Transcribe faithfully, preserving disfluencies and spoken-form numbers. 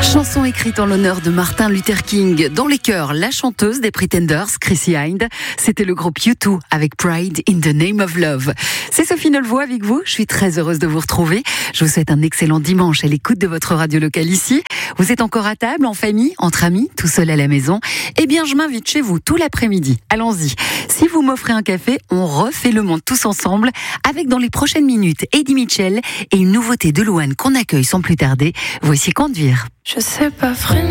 Chanson écrite en l'honneur de Martin Luther King. Dans les chœurs, la chanteuse des Pretenders, Chrissy Hynde. C'était le groupe U deux avec Pride in the Name of Love. C'est Sophie Nolvoix avec vous. Je suis très heureuse de vous retrouver. Je vous souhaite un excellent dimanche à l'écoute de votre radio locale ici. Vous êtes encore à table, en famille, entre amis, tout seul à la maison. Eh bien, je m'invite chez vous tout l'après-midi. Allons-y. Si vous m'offrez un café, on refait le monde tous ensemble avec dans les prochaines minutes Eddie Mitchell et une nouveauté de Louane qu'on accueille sans plus tarder. Voici Conduire. Je sais pas freiner,